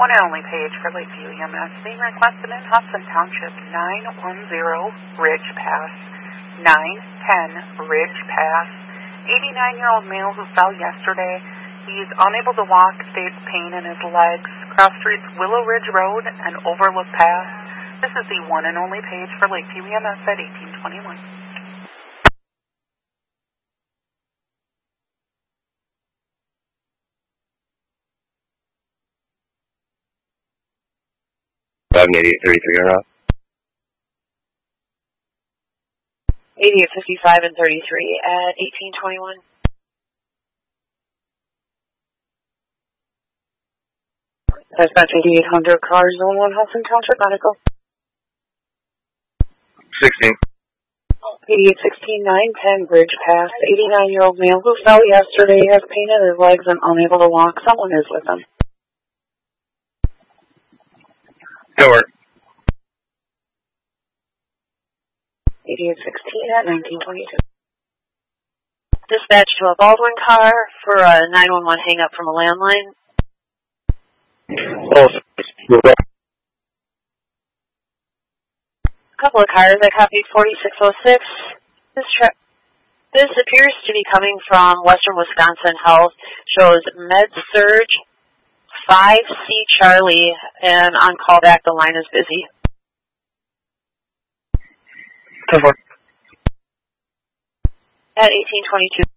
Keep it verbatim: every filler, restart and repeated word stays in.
One and only page for Lakeview E M S being requested in Hudson Township, nine one zero Ridge Pass. nine ten Ridge Pass. eighty-nine-year-old male who fell yesterday. He's unable to walk, states pain in his legs. Cross streets Willow Ridge Road and Overlook Pass. This is the one and only page for Lakeview E M S at eighteen twenty-one. eighty-eight thirty-three or not? eighty-eight fifty-five and thirty-three at eighteen twenty-one. Dispatch eighty-eight hundred, car zone one, Hudson Township Medical. sixteen. eighty-eight sixteen, nine ten Bridge Pass. eighty-nine-year-old male who fell yesterday has pain in his legs and unable to walk. Someone is with him. Door. eighty-eight sixteen at nineteen twenty-two. Dispatch to a Baldwin car for a nine one one hang up from a landline. Oh, a couple of cars I copied forty-six oh six. This tra- this appears to be coming from Western Wisconsin Health. Shows Med Surge five C Charlie, and on callback the line is busy. ten four. At eighteen twenty-two.